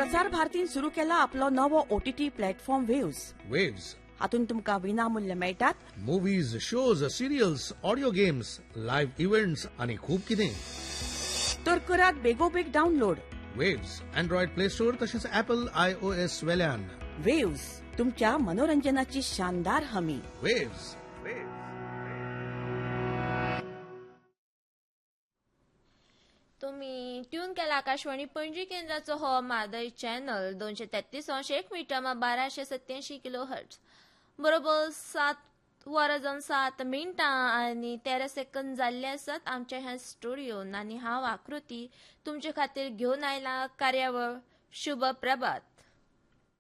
प्रसार भारतीन सुरू केला आपलो नवो OTT प्लॅटफॉर्म वेव्स हातून तुमकां विनामूल्य मेळटात movies, shows, serials, audio games, live events आणि खूप कितें. तर करात बेगोबेग download. Waves Android play store तसेच ऍपल iOS वेल्यान. वेव्स तुमच्या मनोरंजनाची शानदार हमी. वेव्स. तुम्ही ट्यून केला आकाशवाणी पणजी केंद्राचो हो मादय चॅनल 233 मीटरमा 1287 किलोहर्ट्ज बरोबर 7:07 आणि 13 सेकंद जाल्ले आसात आमच्या ह्या स्टुडिओन. आणि हांव आकृती तुमचे खातीर घेवन आयला कार्यावळ शुभ प्रभात.